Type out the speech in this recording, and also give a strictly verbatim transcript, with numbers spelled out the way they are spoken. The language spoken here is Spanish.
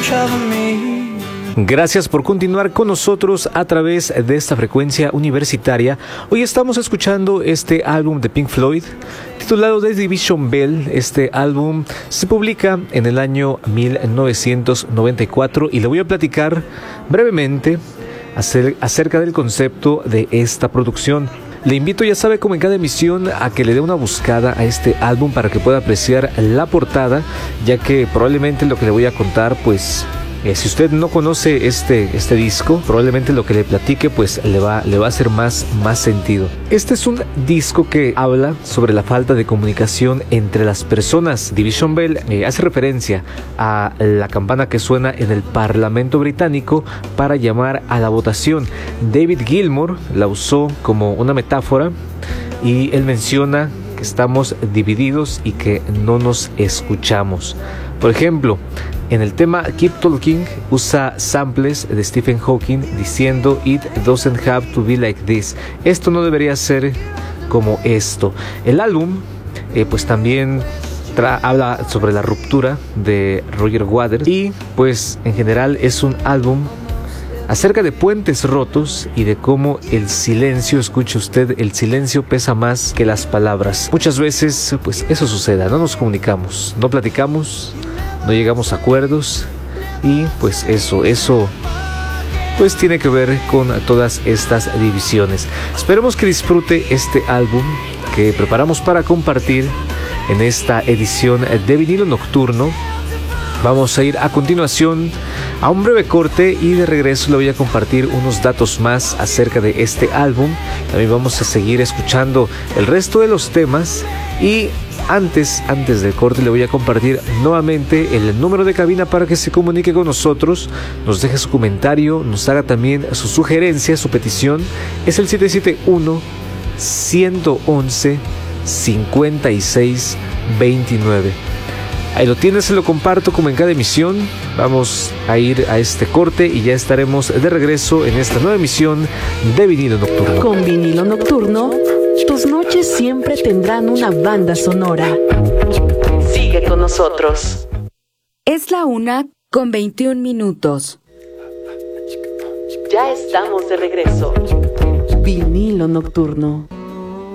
Gracias por continuar con nosotros a través de esta frecuencia universitaria. Hoy estamos escuchando este álbum de Pink Floyd titulado The Division Bell. Este álbum se publica en el año mil novecientos noventa y cuatro y le voy a platicar brevemente acerca del concepto de esta producción. Le invito, ya sabe, como en cada emisión, a que le dé una buscada a este álbum para que pueda apreciar la portada, ya que probablemente lo que le voy a contar, pues Eh, si usted no conoce este, este disco, probablemente lo que le platique pues le va, le va a hacer más, más sentido. Este es un disco que habla sobre la falta de comunicación entre las personas. Division Bell eh, hace referencia a la campana que suena en el Parlamento británico para llamar a la votación. David Gilmour la usó como una metáfora y él menciona que estamos divididos y que no nos escuchamos. Por ejemplo, en el tema Keep Talking usa samples de Stephen Hawking diciendo "It doesn't have to be like this". Esto no debería ser como esto. El álbum eh, pues también tra- habla sobre la ruptura de Roger Waters y pues en general es un álbum acerca de puentes rotos y de cómo el silencio, escuche usted, el silencio pesa más que las palabras. Muchas veces pues eso sucede, no nos comunicamos, no platicamos, no llegamos a acuerdos y pues eso, eso pues tiene que ver con todas estas divisiones. Esperemos que disfrute este álbum que preparamos para compartir en esta edición de Vinilo Nocturno. Vamos a ir a continuación a un breve corte y de regreso le voy a compartir unos datos más acerca de este álbum. También vamos a seguir escuchando el resto de los temas y antes, antes del corte le voy a compartir nuevamente el número de cabina para que se comunique con nosotros, nos deje su comentario, nos haga también su sugerencia, su petición. Es el siete siete uno, uno uno uno, cinco seis dos nueve. Ahí lo tienes, se lo comparto como en cada emisión. Vamos a ir a este corte y ya estaremos de regreso en esta nueva emisión de Vinilo Nocturno. Con Vinilo Nocturno, tus noches siempre tendrán una banda sonora. Sigue con nosotros. Es la una con veintiún minutos. Ya estamos de regreso. Vinilo Nocturno.